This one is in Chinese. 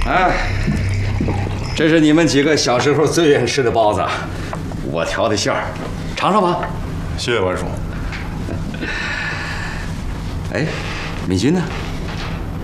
哎，这是你们几个小时候最愿意吃的包子，我调的馅儿，尝尝吧。 谢谢万叔。 哎，敏君呢？